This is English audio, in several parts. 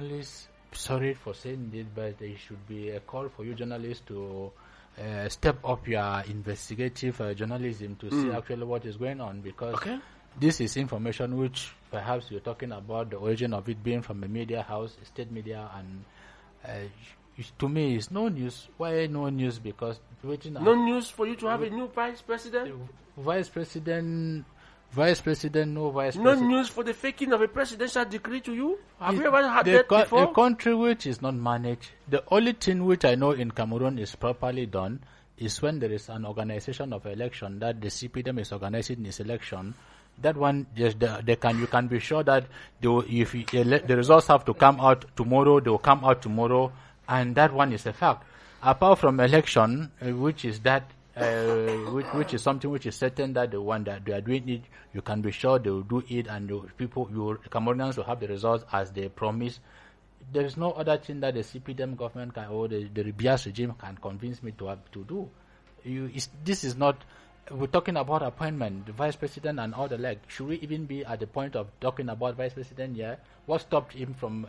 Journalists, sorry for saying this, but there should be a call for you journalists to step up your investigative journalism to see actually what is going on, because this is information which perhaps you're talking about the origin of it being from a media house, a state media, and to me it's no news. Why no news? Because no news for you to have a new vice president? Vice president, no vice No president. news for the faking of a presidential decree to you? Have you ever had that before? A country which is not managed, the only thing which I know in Cameroon is properly done is when there is an organization of election that the CPDM is organizing this election. That one, just you can be sure that the results have to come out tomorrow. They will come out tomorrow, and that one is a fact. Apart from election, which is that. Which is something which is certain that the one that they are doing it, you can be sure they will do it, and the Cameroonians will have the results as they promise. There is no other thing that the CPDM government can, or the Bias regime can convince me to do. This is not. We're talking about appointment, the vice president and all the like. Should we even be at the point of talking about vice president? Yeah. What stopped him from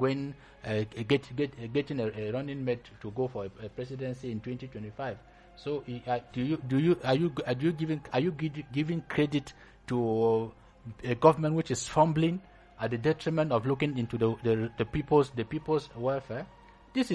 getting a running mate to go for a presidency in 2025? So, are you giving credit to a government which is fumbling at the detriment of looking into the people's welfare? This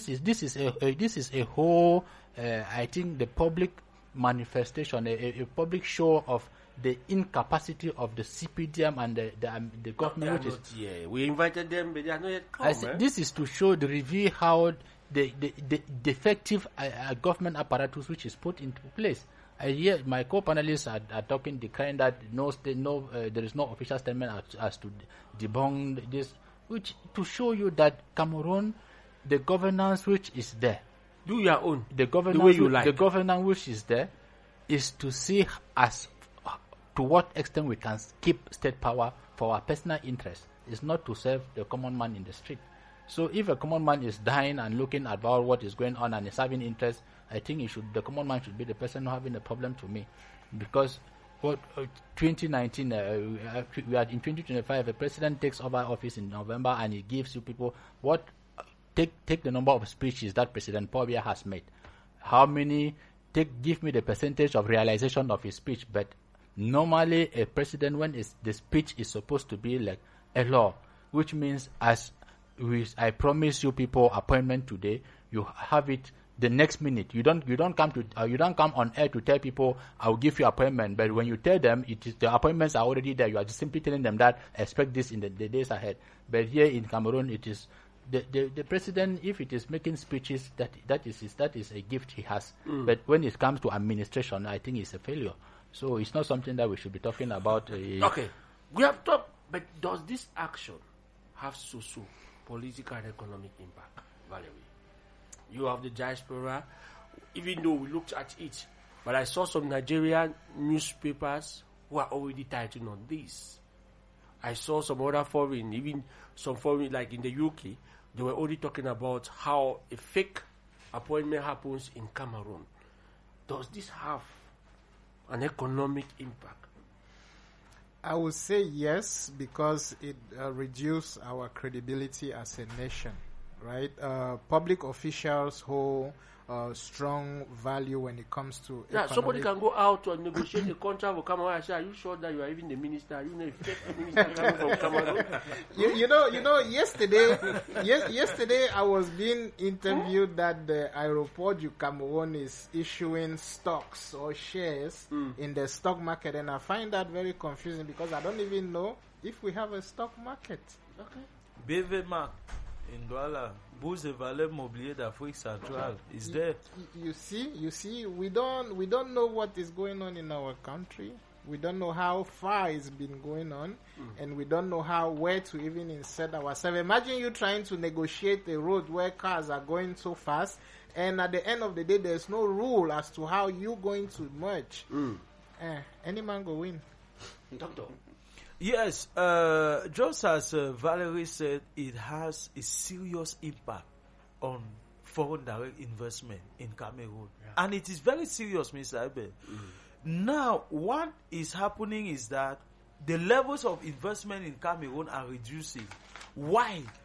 is a whole I think the public manifestation, a public show of the incapacity of the CPDM and the government, which is here. We invited them, but they are not yet come. This is to show the review how the defective government apparatus which is put into place. Here, my co-panelists are talking, declaring that there is no official statement as to debunk this, which to show you that Cameroon, the governance which is there, do your own. The governance, the way you like. The governance which is there is to see as to what extent we can keep state power for our personal interest. It's not to serve the common man in the street. So if a common man is dying and looking at what is going on and is having interest, I think the common man should be the person having a problem to me. Because 2019, we are in 2025, a president takes over office in November and he gives you people take the number of speeches that President Paul Biya has made. How many? Give me the percentage of realization of his speech. But normally, a president, when the speech is supposed to be like a law, which means I promise you people appointment today, you have it the next minute. You don't come on air to tell people I'll give you appointment, but when you tell them the appointments are already there, you are just simply telling them that expect this in the days ahead. But here in Cameroon, it is the president, if it is making speeches, that is a gift he has. But when it comes to administration, I think it's a failure. So it's not something that we should be talking about. Okay, we have talked, but does this action have social, political, and economic impact, Valerie? You have the diaspora, even though we looked at it, but I saw some Nigerian newspapers who are already titled on this. I saw some other foreign, even some foreign, like in the UK, they were already talking about how a fake appointment happens in Cameroon. Does this have an economic impact? I would say yes, because it reduces our credibility as a nation, right? Public officials hold strong value when it comes to somebody can go out and negotiate a contract with Cameroon and say, are you sure that you are even the minister? Are you the fake minister coming from Cameroon? You know, yesterday I was being interviewed that the Aeroport du Cameroon is issuing stocks or shares in the stock market, and I find that very confusing because I don't even know if we have a stock market. Okay. BVMA in Douala, Bourse de Valeur Mobilier d'Afrique Centrale is there. You see, we don't know what is going on in our country. We don't know how far it's been going on, and we don't know where to even insert ourselves. Imagine you trying to negotiate a road where cars are going so fast, and at the end of the day, there's no rule as to how you're going to merge. Any man go win. Doctor. Yes, just as Valerie said, it has a serious impact on foreign direct investment in Cameroon. Yeah. And it is very serious, Mr. Abel. Now, what is happening is that the levels of investment in Cameroon are reducing. Why?